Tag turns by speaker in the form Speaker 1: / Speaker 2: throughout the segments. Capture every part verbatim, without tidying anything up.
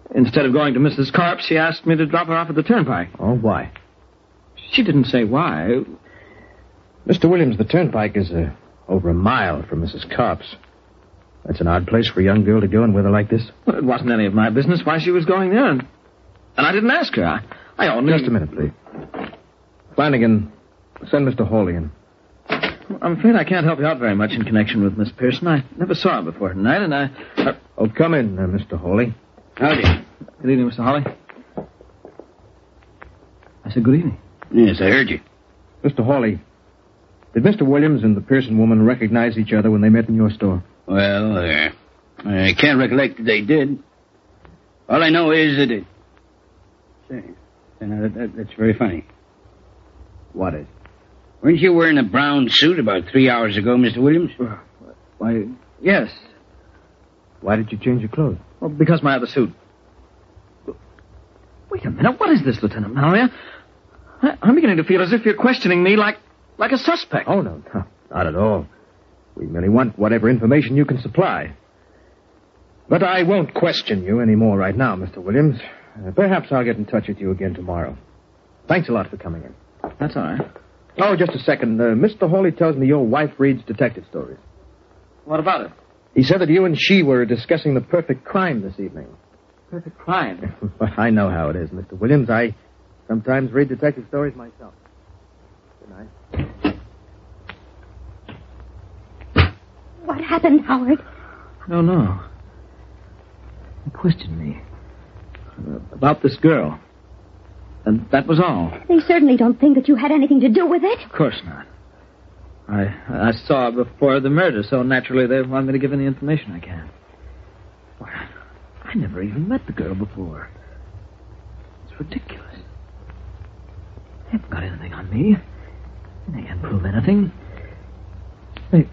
Speaker 1: Instead of going to Missus Karp, she asked me to drop her off at the turnpike.
Speaker 2: Oh, why?
Speaker 1: She didn't say why.
Speaker 2: Mister Williams, the turnpike is uh, over a mile from Missus Karp's. That's an odd place for a young girl to go in weather like this.
Speaker 1: Well, it wasn't any of my business why she was going there, and, and I didn't ask her. I, I only...
Speaker 2: Just a minute, please. Flanagan, send Mister Hawley in.
Speaker 1: I'm afraid I can't help you out very much in connection with Miss Pearson. I never saw her before tonight, and I... Uh...
Speaker 2: Oh, come in, uh, Mister Hawley.
Speaker 1: Howdy. Good evening, Mister Hawley. I said good evening.
Speaker 3: Yes, I heard you.
Speaker 2: Mister Hawley, did Mister Williams and the Pearson woman recognize each other when they met in your store?
Speaker 3: Well, uh, I can't recollect that they did. All I know is that it... Say, that, that, that's very funny.
Speaker 2: What is?
Speaker 3: Weren't you wearing a brown suit about three hours ago, Mister Williams?
Speaker 1: Uh, why, yes.
Speaker 2: Why did you change your clothes?
Speaker 1: Well, because my other suit. Wait a minute. What is this, Lieutenant Mallory? I, I'm beginning to feel as if you're questioning me like, like a suspect.
Speaker 2: Oh, no, no, not at all. We merely want whatever information you can supply. But I won't question you any more right now, Mister Williams. Uh, perhaps I'll get in touch with you again tomorrow. Thanks a lot for coming in.
Speaker 1: That's all right.
Speaker 2: Oh, just a second. Uh, Mister Hawley tells me your wife reads detective stories.
Speaker 1: What about it?
Speaker 2: He said that you and she were discussing the perfect crime this evening.
Speaker 1: Perfect crime?
Speaker 2: I know how it is, Mister Williams. I sometimes read detective stories myself. Good night.
Speaker 4: What happened, Howard?
Speaker 1: I don't know. He questioned me uh, about this girl. And that was all.
Speaker 4: They certainly don't think that you had anything to do with it.
Speaker 1: Of course not. I I saw her before the murder, so naturally they want me to give any information I can. Why, I never even met the girl before. It's ridiculous. They haven't got anything on me. They can't prove anything. Hey,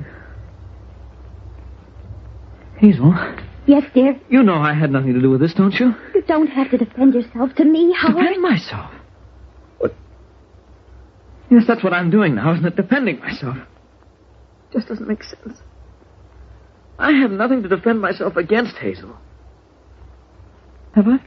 Speaker 1: Hazel.
Speaker 4: Yes, dear?
Speaker 1: You know I had nothing to do with this, don't you?
Speaker 4: You don't have to defend yourself to me, Howard.
Speaker 1: Defend myself? What? Yes, that's what I'm doing now, isn't it? Defending myself. Just doesn't make sense. I have nothing to defend myself against, Hazel. Have I?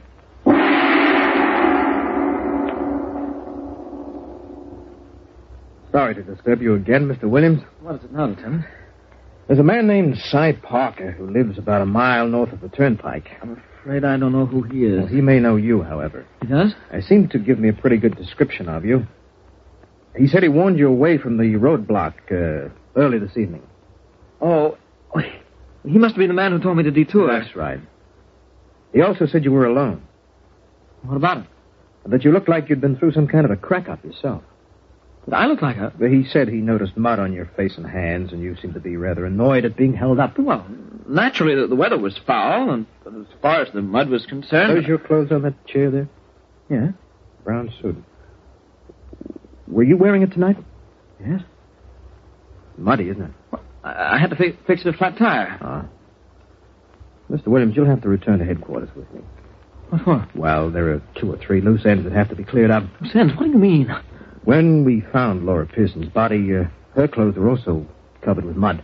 Speaker 2: Sorry to disturb you again, Mister Williams.
Speaker 1: What is it now, Lieutenant?
Speaker 2: There's a man named Cy Parker who lives about a mile north of the turnpike.
Speaker 1: I'm afraid I don't know who he is.
Speaker 2: Well, he may know you, however.
Speaker 1: He does?
Speaker 2: He seemed to give me a pretty good description of you. He said he warned you away from the roadblock uh, early this evening.
Speaker 1: Oh, he must be the man who told me to detour.
Speaker 2: That's right. He also said you were alone.
Speaker 1: What about it?
Speaker 2: That you looked like you'd been through some kind of a crack-up yourself.
Speaker 1: Did I look like a...
Speaker 2: He said he noticed mud on your face and hands, and you seemed to be rather annoyed at being held up.
Speaker 1: Well, naturally, the, the weather was foul, and as far as the mud was concerned...
Speaker 2: Those your clothes on that chair there?
Speaker 1: Yeah.
Speaker 2: Brown suit. Were you wearing it tonight?
Speaker 1: Yes.
Speaker 2: Muddy, isn't it?
Speaker 1: Well, I, I had to fi- fix a flat tire.
Speaker 2: Ah. Mister Williams, you'll have to return to headquarters with me.
Speaker 1: What for?
Speaker 2: Well, there are two or three loose ends that have to be cleared up.
Speaker 1: Loose ends? What do you mean?
Speaker 2: When we found Laura Pearson's body, uh, her clothes were also covered with mud.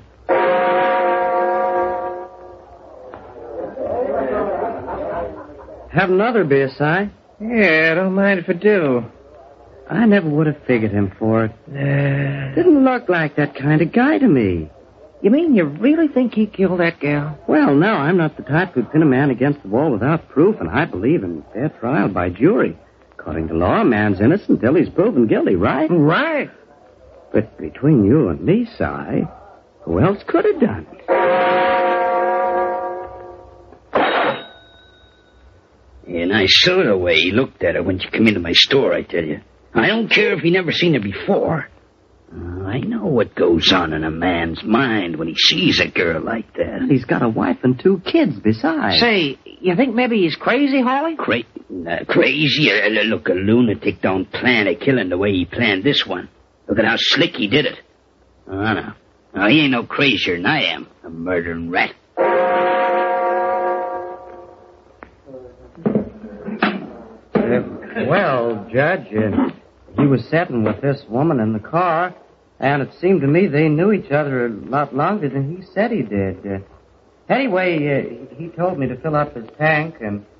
Speaker 5: Have another beer, Si? Yeah, don't mind if I do. I never would have figured him for it. Uh, Didn't look like that kind of guy to me.
Speaker 6: You mean you really think he killed that gal?
Speaker 5: Well, no, I'm not the type who'd pin a man against the wall without proof, and I believe in fair trial by jury. According to law, a man's innocent till he's proven guilty, right?
Speaker 6: Right.
Speaker 5: But between you and me, Si, who else could have done it?
Speaker 3: Yeah, and I saw the way he looked at her when she came into my store, I tell you. I don't care if he never seen her before. Uh, I know what goes on in a man's mind when he sees a girl like that.
Speaker 5: He's got a wife and two kids besides.
Speaker 6: Say, you think maybe he's crazy, Hawley?
Speaker 3: Cra- uh, crazy? Uh, look, a lunatic don't plan a killing the way he planned this one. Look at how slick he did it. Oh, no. No, he ain't no crazier than I am, a murdering rat.
Speaker 5: Uh, well, Judge, uh, he was sitting with this woman in the car, and it seemed to me they knew each other a lot longer than he said he did. Uh, anyway, uh, he told me to fill up his tank, and